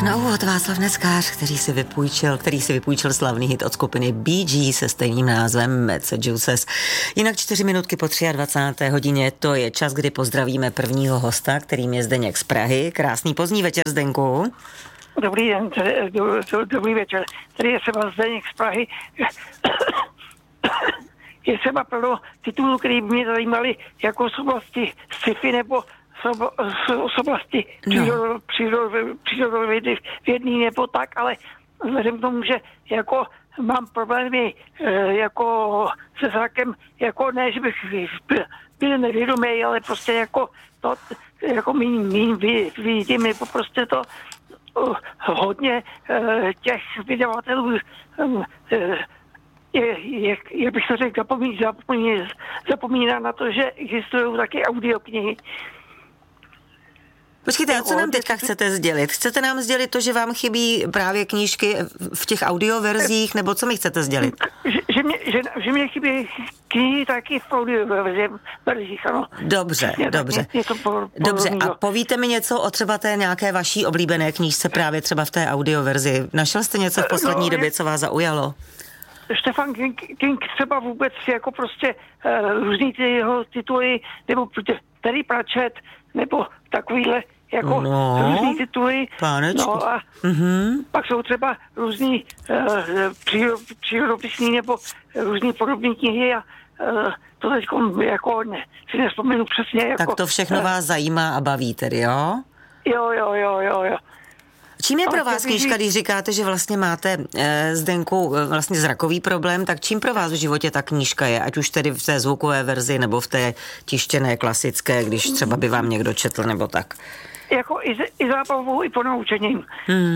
Na úvod Václav Neckář, který si vypůjčil slavný hit od skupiny Bee Gees se stejným názvem Massachusetts. Jinak 4 minutky po 23. hodině, to je čas, kdy pozdravíme prvního hosta, kterým je Zdeněk z Prahy. Krásný pozdní večer, Zdenku. Dobrý den, dobrý večer. Tady je třeba Zdeněk z Prahy. Je třeba plno titulů, které by mě zajímaly jako z oblasti sci-fi nebo z oblasti přírodovědný nebo tak, ale vzhledem k tomu, že jako mám problémy jako se zrakem, jako ne, že bych byl nevědomý, ale prostě jako to, jako míň vidím, nebo prostě to hodně těch vydavatelů jak bych to řekl, zapomíná na to, že existují taky audioknihy. Počkejte, a co nám teďka chcete sdělit? Chcete nám sdělit to, že vám chybí právě knížky v těch audioverzích, nebo co mi chcete sdělit? Že mě chybí knihy taky v audioverzích, ano. Dobře. Dobře, a povíte mi něco o třeba té nějaké vaší oblíbené knížce právě třeba v té audioverzi. Našel jste něco v poslední době, co vás zaujalo? Stefan King třeba vůbec jako prostě různý ty jeho tituly, nebo Terry Pratchett, nebo takovýhle jako různý tituly. Pánečku. No a pak jsou třeba různý přírodopisný nebo různý podobné knihy a to teď jako si nespomenu přesně. Jako, tak to všechno vás zajímá a baví tedy, jo? Jo. Čím je pro vás knížka, když říkáte, že vlastně máte, Zdenku, vlastně zrakový problém, tak čím pro vás v životě ta knížka je? Ať už tedy v té zvukové verzi, nebo v té tištěné, klasické, když třeba by vám někdo četl, nebo tak? Jako i zábavou, i ponaučením.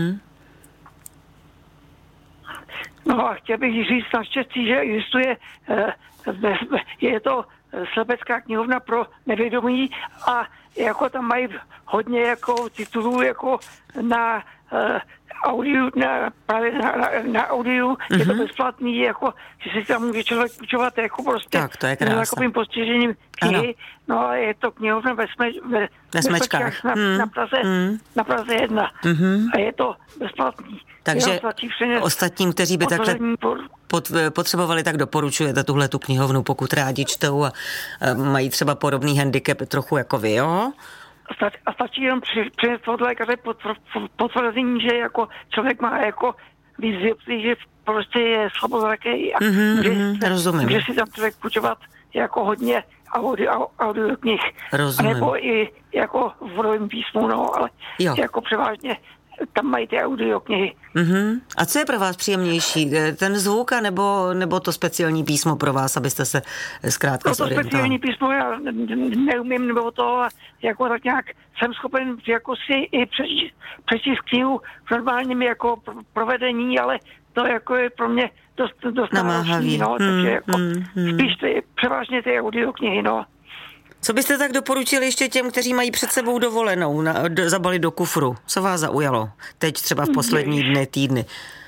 No a chtěl bych říct naštěstí, že existuje, je to slepecká knihovna pro nevědomí a jako tam mají hodně jako titulů jako na audio, na audio, je to bezplatný, jako, že si tam může člověk půjčovat jako prostě tak, to je krása. Takovým postižením knihy. No a je to knihovna ve Smečkách na Praze 1. A je to bezplatný. Takže ostatním, kteří by takhle potřebovali, tak doporučujete tuhle tu knihovnu, pokud rádi čtou a mají třeba podobný handicap trochu jako vy, jo? A stačí jenom přinést od lékaře potvrzení, že jako člověk má jako výzvy, že prostě je slabozraký a může si tam člověk půjčovat jako hodně audioknih. Nebo i jako v vodovém písmu, no, ale jako převážně tam mají ty audioknihy. A co je pro vás příjemnější? Ten zvuk, nebo to speciální písmo pro vás, abyste se zkrátka zorientovali? To speciální písmo já neumím, nebo to jako tak nějak jsem schopen jako si i přečíst knihu v normálním jako provedení, ale to jako je pro mě dost namáhavý. No, takže jako spíš převážně ty audioknihy, no. Co byste tak doporučili ještě těm, kteří mají před sebou dovolenou, zabalit do kufru? Co vás zaujalo? Teď třeba v poslední dny, týdny.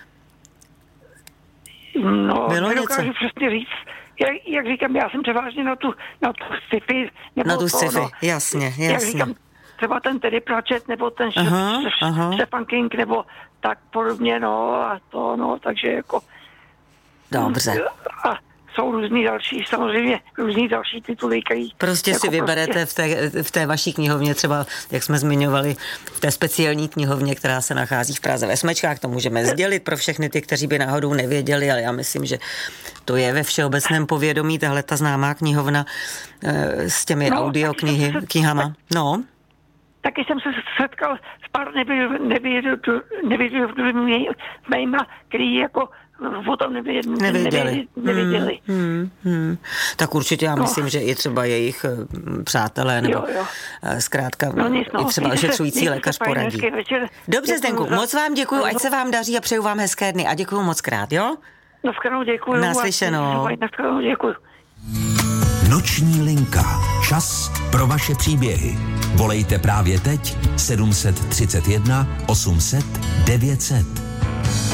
No, nedokážu přesně říct. Jak říkám, já jsem převážně na tu sci-fi. Na tu sci-fi, jasně. Jak říkám, třeba ten Terry Pratchett, nebo ten Stephen King, nebo tak podobně, no, a to, no, takže jako... Dobře. A jsou různý další tituly, který... Prostě si vyberete v té vaší knihovně, třeba, jak jsme zmiňovali, v té speciální knihovně, která se nachází v Praze ve Smečkách, to můžeme sdělit pro všechny ty, kteří by náhodou nevěděli, ale já myslím, že to je ve všeobecném povědomí, tahle ta známá knihovna s těmi audioknihama. No. Taky jsem se setkal s pár nevědomými, který jako o tom nevěděli. Tak určitě já myslím, že i třeba jejich přátelé, nebo zkrátka i třeba ošetřující lékař poradí. Dobře, Zdenku, moc vám děkuju, ať se vám daří a přeju vám hezké dny a děkuju moc krát, jo? Naschledanou, děkuju. Naslyšenou. Naschledanou, děkuju. Noční linka. Čas pro vaše příběhy. Volejte právě teď 731 800 900.